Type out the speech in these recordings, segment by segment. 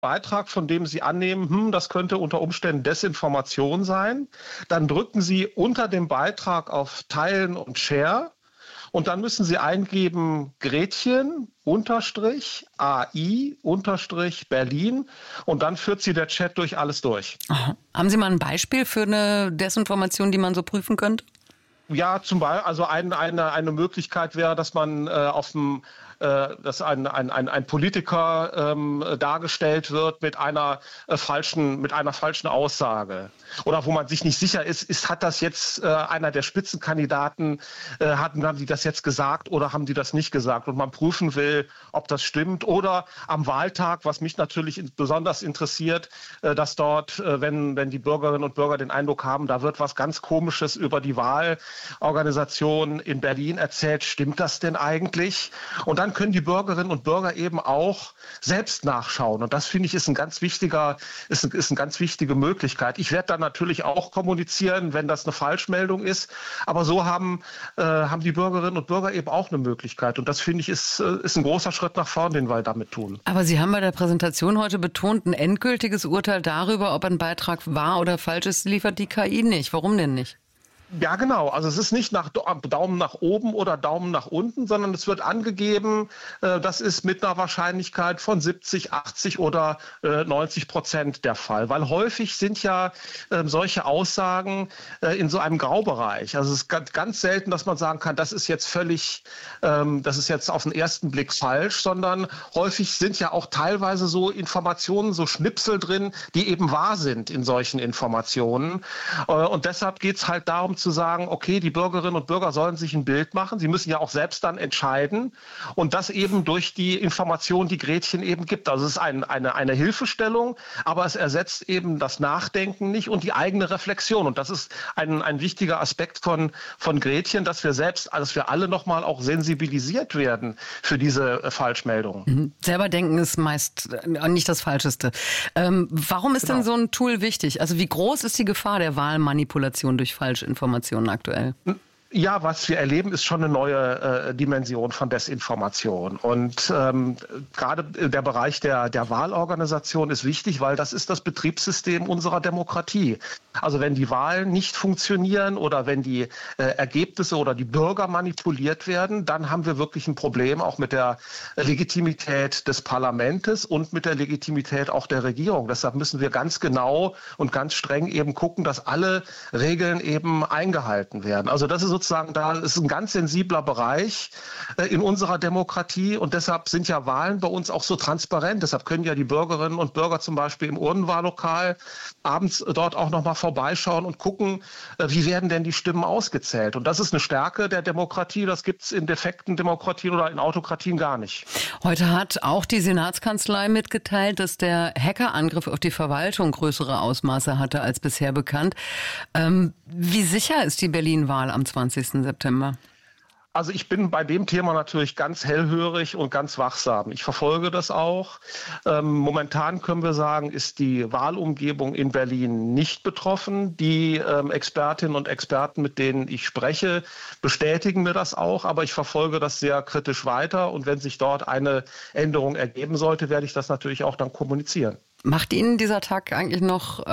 Beitrag, von dem Sie annehmen, das könnte unter Umständen Desinformation sein. Dann drücken Sie unter dem Beitrag auf Teilen und Share. Und dann müssen Sie eingeben Gretchen-AI-Berlin und dann führt Sie der Chat durch alles durch. Aha. Haben Sie mal ein Beispiel für eine Desinformation, die man so prüfen könnte? Ja, zum Beispiel, also eine Möglichkeit wäre, dass man dass ein Politiker dargestellt wird mit einer falschen Aussage. Oder wo man sich nicht sicher ist, hat das jetzt einer der Spitzenkandidaten, haben die das jetzt gesagt oder haben die das nicht gesagt? Und man prüfen will, ob das stimmt. Oder am Wahltag, was mich natürlich besonders interessiert, dass dort, wenn die Bürgerinnen und Bürger den Eindruck haben, da wird was ganz Komisches über die Wahlorganisation in Berlin erzählt, stimmt das denn eigentlich? Und dann können die Bürgerinnen und Bürger eben auch selbst nachschauen. Und das, finde ich, ist eine ganz wichtige Möglichkeit. Ich werde dann natürlich auch kommunizieren, wenn das eine Falschmeldung ist. Aber so haben die Bürgerinnen und Bürger eben auch eine Möglichkeit. Und das, finde ich, ist ein großer Schritt nach vorn, den wir damit tun. Aber Sie haben bei der Präsentation heute betont, ein endgültiges Urteil darüber, ob ein Beitrag wahr oder falsch ist, liefert die KI nicht. Warum denn nicht? Ja, genau. Also es ist nicht nach Daumen nach oben oder Daumen nach unten, sondern es wird angegeben, das ist mit einer Wahrscheinlichkeit von 70, 80 oder 90% der Fall. Weil häufig sind ja solche Aussagen in so einem Graubereich. Also es ist ganz selten, dass man sagen kann, das ist jetzt das ist jetzt auf den ersten Blick falsch, sondern häufig sind ja auch teilweise so Informationen, so Schnipsel drin, die eben wahr sind in solchen Informationen. Und deshalb geht es halt darum, zu sagen, okay, die Bürgerinnen und Bürger sollen sich ein Bild machen. Sie müssen ja auch selbst dann entscheiden und das eben durch die Information, die Gretchen eben gibt. Also es ist eine Hilfestellung, aber es ersetzt eben das Nachdenken nicht und die eigene Reflexion. Und das ist ein wichtiger Aspekt von Gretchen, dass wir alle nochmal auch sensibilisiert werden für diese Falschmeldungen. Selber denken ist meist nicht das Falscheste. Warum ist denn so ein Tool wichtig? Also wie groß ist die Gefahr der Wahlmanipulation durch Falschinformationen aktuell? Ja, was wir erleben, ist schon eine neue Dimension von Desinformation. Und gerade der Bereich der Wahlorganisation ist wichtig, weil das ist das Betriebssystem unserer Demokratie. Also wenn die Wahlen nicht funktionieren oder wenn die Ergebnisse oder die Bürger manipuliert werden, dann haben wir wirklich ein Problem auch mit der Legitimität des Parlaments und mit der Legitimität auch der Regierung. Deshalb müssen wir ganz genau und ganz streng eben gucken, dass alle Regeln eben eingehalten werden. Also das ist sozusagen, da ist ein ganz sensibler Bereich in unserer Demokratie und deshalb sind ja Wahlen bei uns auch so transparent. Deshalb können ja die Bürgerinnen und Bürger zum Beispiel im Urnenwahllokal abends dort auch nochmal vorbeischauen und gucken, wie werden denn die Stimmen ausgezählt. Und das ist eine Stärke der Demokratie. Das gibt es in defekten Demokratien oder in Autokratien gar nicht. Heute hat auch die Senatskanzlei mitgeteilt, dass der Hackerangriff auf die Verwaltung größere Ausmaße hatte als bisher bekannt. Wie sicher ist die Berlin-Wahl am 20. September? Also ich bin bei dem Thema natürlich ganz hellhörig und ganz wachsam. Ich verfolge das auch. Momentan können wir sagen, ist die Wahlumgebung in Berlin nicht betroffen. Die Expertinnen und Experten, mit denen ich spreche, bestätigen mir das auch. Aber ich verfolge das sehr kritisch weiter. Und wenn sich dort eine Änderung ergeben sollte, werde ich das natürlich auch dann kommunizieren. Macht Ihnen dieser Tag eigentlich noch,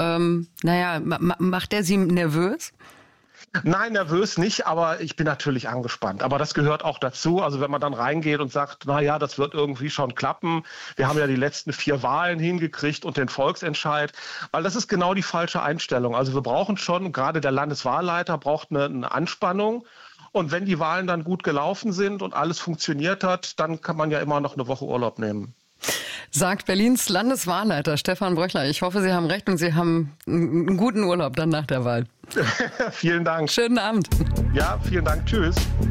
macht der Sie nervös? Nein, nervös nicht, aber ich bin natürlich angespannt. Aber das gehört auch dazu. Also wenn man dann reingeht und sagt, naja, das wird irgendwie schon klappen. Wir haben ja die letzten 4 Wahlen hingekriegt und den Volksentscheid. Weil das ist genau die falsche Einstellung. Also wir brauchen schon, gerade der Landeswahlleiter braucht eine Anspannung. Und wenn die Wahlen dann gut gelaufen sind und alles funktioniert hat, dann kann man ja immer noch eine Woche Urlaub nehmen. Sagt Berlins Landeswahlleiter Stefan Bröchler. Ich hoffe, Sie haben recht und Sie haben einen guten Urlaub dann nach der Wahl. Vielen Dank. Schönen Abend. Ja, vielen Dank. Tschüss.